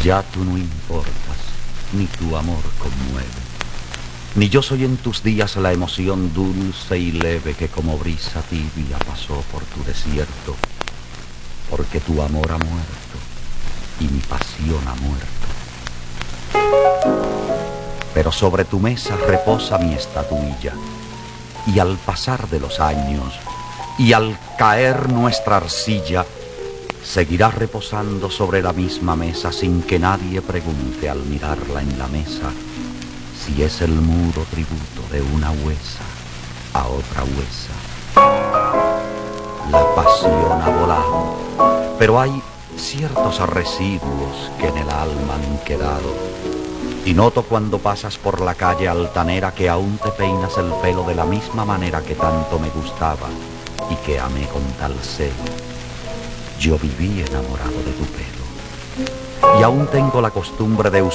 Ya tú no importas, ni tu amor conmueve, ni yo soy en tus días la emoción dulce y leve que como brisa tibia pasó por tu desierto, porque tu amor ha muerto y mi pasión ha muerto. Pero sobre tu mesa reposa mi estatuilla, y al pasar de los años y al caer nuestra arcilla, seguirá reposando sobre la misma mesa sin que nadie pregunte al mirarla en la mesa si es el mudo tributo de una huesa a otra huesa. La pasión ha volado, pero hay ciertos residuos que en el alma han quedado, y noto cuando pasas por la calle altanera que aún te peinas el pelo de la misma manera que tanto me gustaba y que amé con tal celo. Yo viví enamorado de tu pelo, y aún tengo la costumbre de